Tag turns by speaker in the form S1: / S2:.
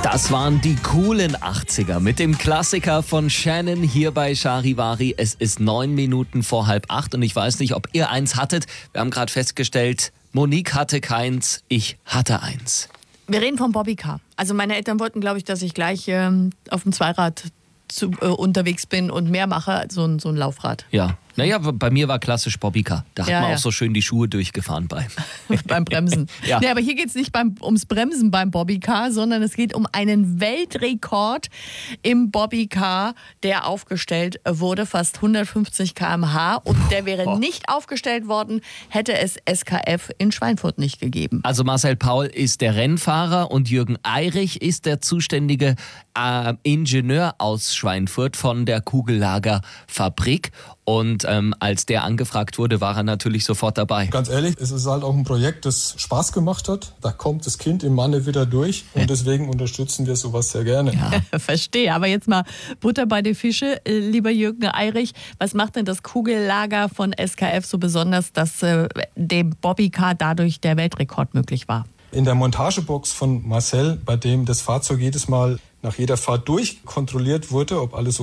S1: Das waren die coolen 80er mit dem Klassiker von Shannon hier bei Charivari. Es ist 9 Minuten vor 7:30 und ich weiß nicht, ob ihr eins hattet. Wir haben gerade festgestellt, Monique hatte keins, ich hatte eins.
S2: Wir reden vom Bobbycar. Also meine Eltern wollten, glaube ich, dass ich gleich auf dem Zweirad unterwegs bin und mehr mache, so ein Laufrad.
S1: Ja, naja, bei mir war klassisch Bobbycar. Da hat man auch so schön die Schuhe durchgefahren
S2: beim Bremsen.
S1: Ja.
S2: Nee, aber hier geht es nicht ums Bremsen beim Bobbycar, sondern es geht um einen Weltrekord im Bobbycar, der aufgestellt wurde, fast 150 km/h. Und der wäre nicht aufgestellt worden, hätte es SKF in Schweinfurt nicht gegeben.
S1: Also Marcel Paul ist der Rennfahrer und Jürgen Eirich ist der zuständige Ingenieur aus Schweinfurt von der Kugellagerfabrik. Und als der angefragt wurde, war er natürlich sofort dabei.
S3: Ganz ehrlich, es ist halt auch ein Projekt, das Spaß gemacht hat. Da kommt das Kind im Manne wieder durch und deswegen unterstützen wir sowas sehr gerne.
S2: Ja, verstehe. Aber jetzt mal Butter bei die Fische, lieber Jürgen Eirich. Was macht denn das Kugellager von SKF so besonders, dass dem Bobbycar dadurch der Weltrekord möglich war?
S3: In der Montagebox von Marcel, bei dem das Fahrzeug jedes Mal nach jeder Fahrt durchkontrolliert wurde, ob alles